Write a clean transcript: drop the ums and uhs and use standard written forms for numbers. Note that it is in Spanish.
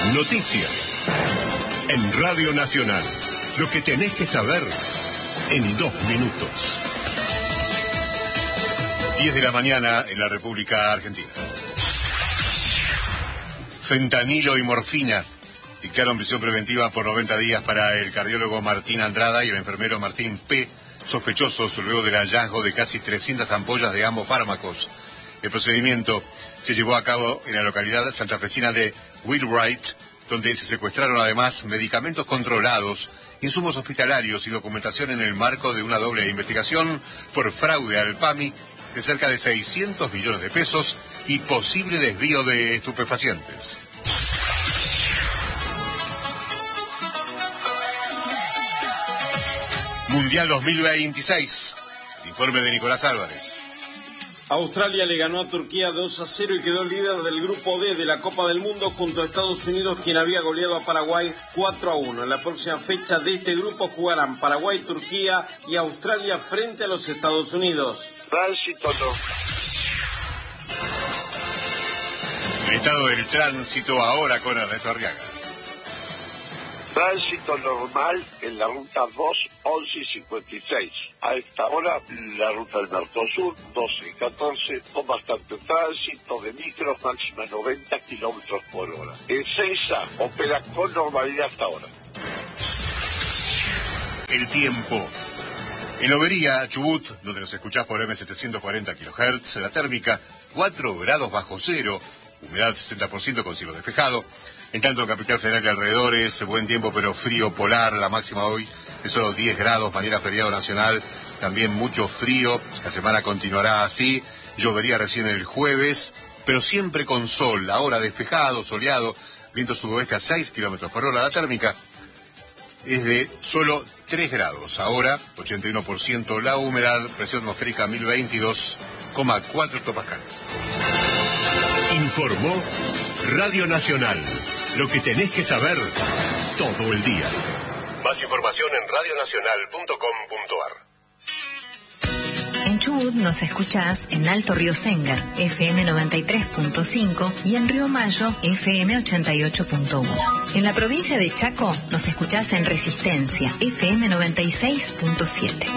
Noticias en Radio Nacional. Lo que tenés que saber en 2 minutos. 10 de la mañana en la República Argentina. Fentanilo y morfina dictaron prisión preventiva por 90 días para el cardiólogo Martín Andrada y el enfermero Martín P., sospechosos luego del hallazgo de casi 300 ampollas de ambos fármacos. El procedimiento se llevó a cabo en la localidad santafesina de Wheelwright, donde se secuestraron además medicamentos controlados, insumos hospitalarios y documentación en el marco de una doble investigación por fraude al PAMI de cerca de 600 millones de pesos y posible desvío de estupefacientes. Mundial 2026. El informe de Nicolás Álvarez. Australia le ganó a Turquía 2-0 y quedó líder del grupo D de la Copa del Mundo junto a Estados Unidos, quien había goleado a Paraguay 4-1. En la próxima fecha de este grupo jugarán Paraguay, Turquía y Australia frente a los Estados Unidos. El estado del tránsito ahora con Ernesto Arriaga. Tránsito normal en la ruta 2, 11 y 56. A esta hora, la ruta del Mercosur, 12 y 14, con bastante tránsito de micros, máxima 90 kilómetros por hora. Ezeiza opera con normalidad hasta ahora. El tiempo. En Lobería, Chubut, donde nos escuchás por M740 kHz, la térmica 4 grados bajo cero, humedad 60% con cielo despejado. En tanto, en Capital Federal y alrededores, buen tiempo pero frío polar, la máxima hoy es solo 10 grados, mañana feriado nacional, también mucho frío, la semana continuará así, llovería recién el jueves, pero siempre con sol, ahora despejado, soleado, viento sudoeste a 6 kilómetros por hora, la térmica es de solo 3 grados, ahora 81% la humedad, presión atmosférica 1022,4 hectopascales. Informó Radio Nacional. Lo que tenés que saber todo el día. Más información en radionacional.com.ar. En Chubut nos escuchás en Alto Río Sengar, FM 93.5 y en Río Mayo, FM 88.1. En la provincia de Chaco nos escuchás en Resistencia, FM 96.7.